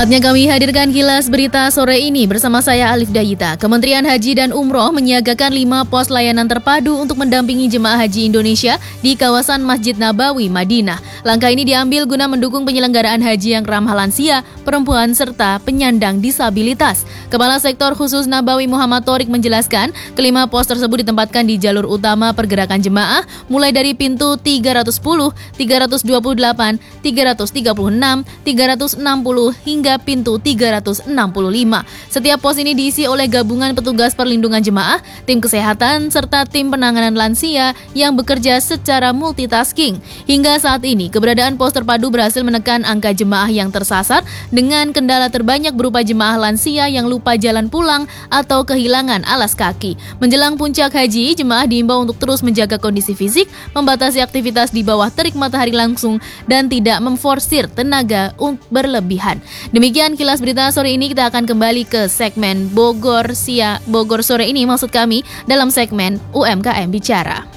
Saatnya kami hadirkan kilas berita sore ini bersama saya Alif Dayita. Kementerian Haji dan Umroh menyiagakan 5 pos layanan terpadu untuk mendampingi jemaah haji Indonesia di kawasan Masjid Nabawi, Madinah. Langkah ini diambil guna mendukung penyelenggaraan haji yang ramah lansia, perempuan, serta penyandang disabilitas. Kepala Sektor Khusus Nabawi Muhammad Thorik menjelaskan, kelima pos tersebut ditempatkan di jalur utama pergerakan jemaah, mulai dari pintu 310, 328, 336, 360, hingga pintu 365. Setiap pos ini diisi oleh gabungan petugas perlindungan jemaah, tim kesehatan, serta tim penanganan lansia yang bekerja secara multitasking. Hingga saat ini, keberadaan pos terpadu berhasil menekan angka jemaah yang tersasar dengan kendala terbanyak berupa jemaah lansia yang lupa jalan pulang atau kehilangan alas kaki. Menjelang puncak haji, jemaah diimbau untuk terus menjaga kondisi fisik, membatasi aktivitas di bawah terik matahari langsung, dan tidak memforsir tenaga berlebihan. Demikian kilas berita sore ini. Kita akan kembali ke segmen Bogor sore ini, maksud kami dalam segmen UMKM Bicara.